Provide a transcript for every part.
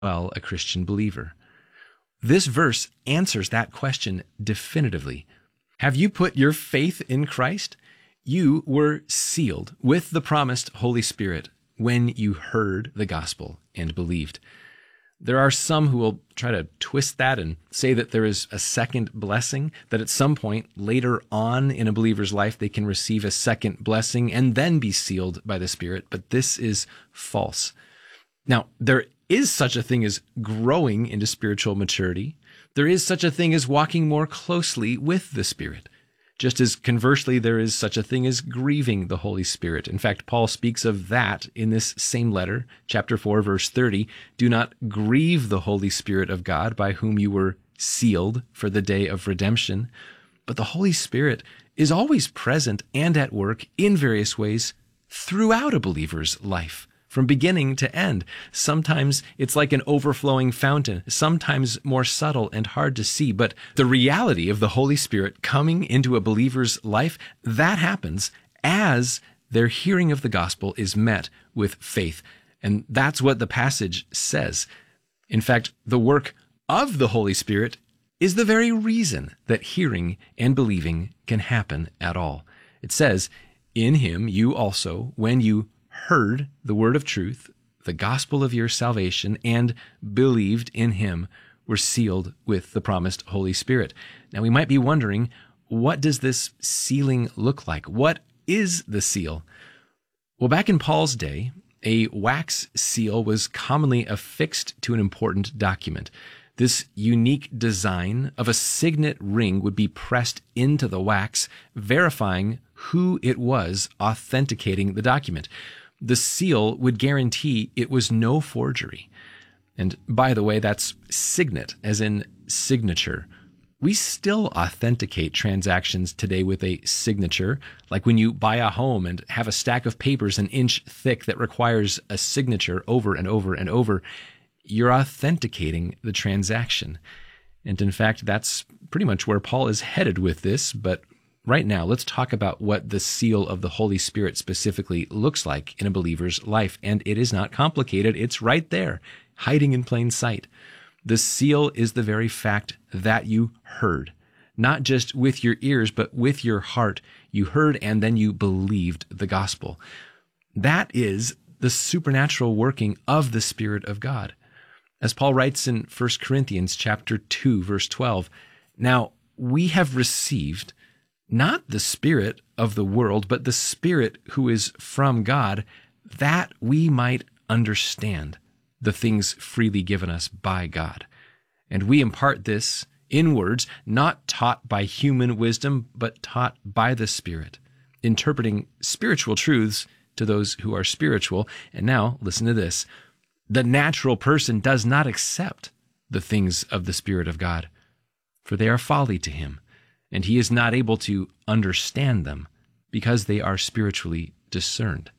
well a Christian believer? This verse answers that question definitively. Have you put your faith in Christ? You were sealed with the promised Holy Spirit when you heard the gospel and believed. There are some who will try to twist that and say that there is a second blessing, that at some point later on in a believer's life, they can receive a second blessing and then be sealed by the Spirit. But this is false. Now, there is such a thing as growing into spiritual maturity. There is such a thing as walking more closely with the Spirit. Just as conversely, there is such a thing as grieving the Holy Spirit. In fact, Paul speaks of that in this same letter, chapter 4, verse 30. Do not grieve the Holy Spirit of God, by whom you were sealed for the day of redemption. But the Holy Spirit is always present and at work in various ways throughout a believer's life, from beginning to end. Sometimes it's like an overflowing fountain, sometimes more subtle and hard to see. But the reality of the Holy Spirit coming into a believer's life, that happens as their hearing of the gospel is met with faith. And that's what the passage says. In fact, the work of the Holy Spirit is the very reason that hearing and believing can happen at all. It says, in him you also, when you heard the word of truth, the gospel of your salvation, and believed in him, were sealed with the promised Holy Spirit. Now we might be wondering, what does this sealing look like? What is the seal? Well, back in Paul's day, a wax seal was commonly affixed to an important document. This unique design of a signet ring would be pressed into the wax, verifying who it was authenticating the document. The seal would guarantee it was no forgery. And by the way, that's signet, as in signature. We still authenticate transactions today with a signature, like when you buy a home and have a stack of papers an inch thick that requires a signature over and over and over. You're authenticating the transaction. And in fact, that's pretty much where Paul is headed with this. But right now, let's talk about what the seal of the Holy Spirit specifically looks like in a believer's life. And it is not complicated. It's right there, hiding in plain sight. The seal is the very fact that you heard, not just with your ears, but with your heart. You heard and then you believed the gospel. That is the supernatural working of the Spirit of God. As Paul writes in 1 Corinthians chapter 2, verse 12, now we have received not the spirit of the world, but the Spirit who is from God, that we might understand the things freely given us by God. And we impart this in words, not taught by human wisdom, but taught by the Spirit, interpreting spiritual truths to those who are spiritual. And now, listen to this. The natural person does not accept the things of the Spirit of God, for they are folly to him, and he is not able to understand them because they are spiritually discerned.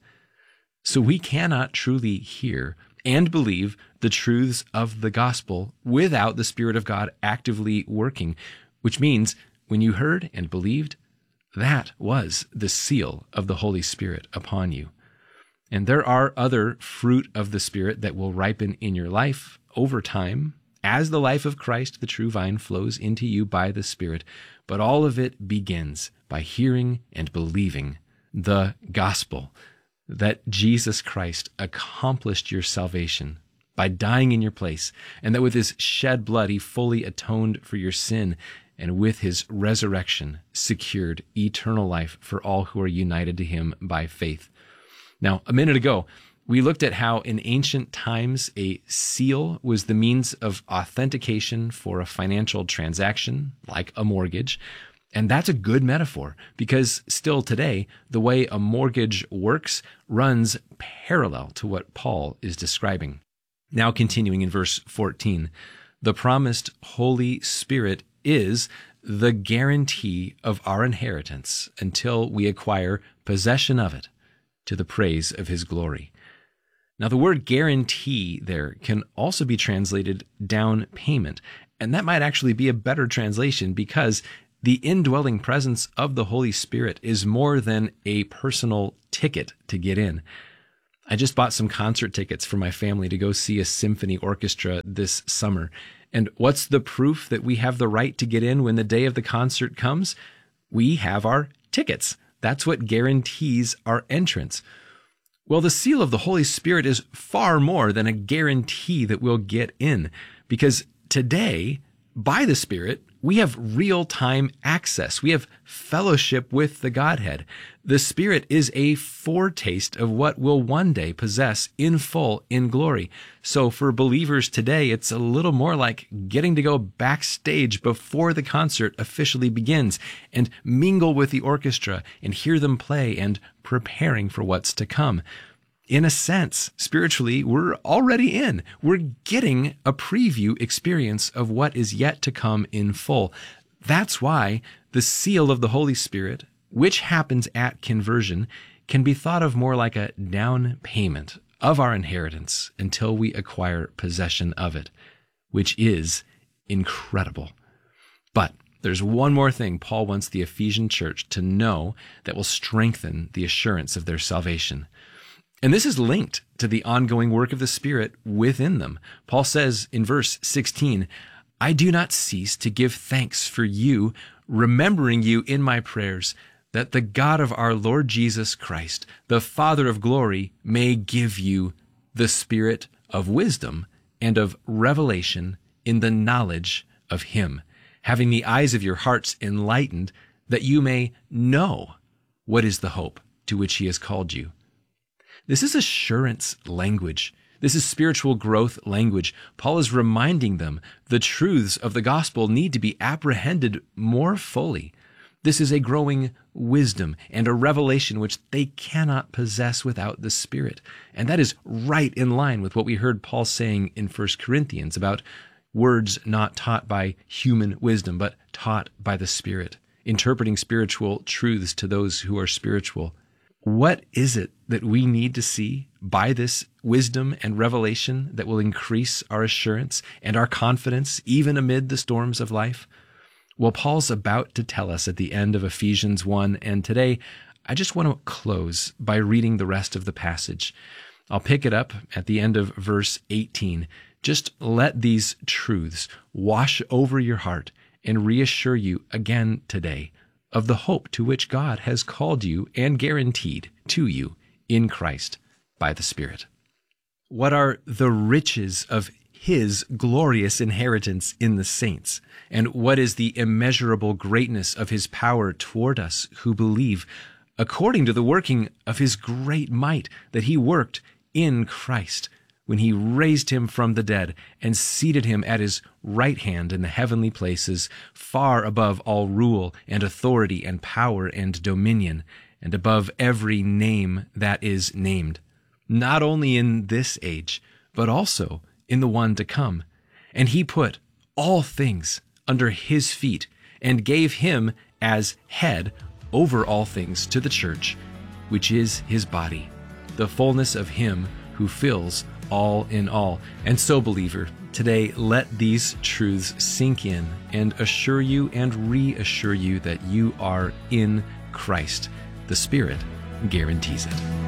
So we cannot truly hear and believe the truths of the gospel without the Spirit of God actively working, which means when you heard and believed, that was the seal of the Holy Spirit upon you. And there are other fruit of the Spirit that will ripen in your life over time as the life of Christ, the true vine, flows into you by the Spirit. But all of it begins by hearing and believing the gospel, that Jesus Christ accomplished your salvation by dying in your place, and that with his shed blood he fully atoned for your sin, and with his resurrection secured eternal life for all who are united to him by faith. Now, a minute ago, we looked at how in ancient times a seal was the means of authentication for a financial transaction, like a mortgage. And that's a good metaphor, because still today, the way a mortgage works runs parallel to what Paul is describing. Now continuing in verse 14, the promised Holy Spirit is the guarantee of our inheritance until we acquire possession of it, to the praise of his glory. Now, the word guarantee there can also be translated down payment, and that might actually be a better translation, because the indwelling presence of the Holy Spirit is more than a personal ticket to get in. I just bought some concert tickets for my family to go see a symphony orchestra this summer. And what's the proof that we have the right to get in when the day of the concert comes? We have our tickets. That's what guarantees our entrance. Well, the seal of the Holy Spirit is far more than a guarantee that we'll get in, because today, by the Spirit, we have real-time access. We have fellowship with the Godhead. The Spirit is a foretaste of what we'll one day possess in full in glory. So for believers today, it's a little more like getting to go backstage before the concert officially begins and mingle with the orchestra and hear them play and preparing for what's to come. In a sense, spiritually, we're already in. We're getting a preview experience of what is yet to come in full. That's why the seal of the Holy Spirit, which happens at conversion, can be thought of more like a down payment of our inheritance until we acquire possession of it, which is incredible. But there's one more thing Paul wants the Ephesian church to know that will strengthen the assurance of their salvation. And this is linked to the ongoing work of the Spirit within them. Paul says in verse 16, I do not cease to give thanks for you, remembering you in my prayers, that the God of our Lord Jesus Christ, the Father of glory, may give you the spirit of wisdom and of revelation in the knowledge of him, having the eyes of your hearts enlightened, that you may know what is the hope to which he has called you. This is assurance language. This is spiritual growth language. Paul is reminding them the truths of the gospel need to be apprehended more fully. This is a growing wisdom and a revelation which they cannot possess without the Spirit. And that is right in line with what we heard Paul saying in 1 Corinthians about words not taught by human wisdom, but taught by the Spirit, interpreting spiritual truths to those who are spiritual. What is it that we need to see by this wisdom and revelation that will increase our assurance and our confidence even amid the storms of life? Well, Paul's about to tell us at the end of Ephesians 1, and today I just want to close by reading the rest of the passage. I'll pick it up at the end of verse 18. Just let these truths wash over your heart and reassure you again today of the hope to which God has called you and guaranteed to you in Christ by the Spirit. What are the riches of his glorious inheritance in the saints? And what is the immeasurable greatness of his power toward us who believe, according to the working of his great might that he worked in Christ, when he raised him from the dead and seated him at his right hand in the heavenly places, far above all rule and authority and power and dominion, and above every name that is named, not only in this age, but also in the one to come. And he put all things under his feet and gave him as head over all things to the church, which is his body, the fullness of him who fills all in all. And so, believer, today let these truths sink in and assure you and reassure you that you are in Christ. The Spirit guarantees it.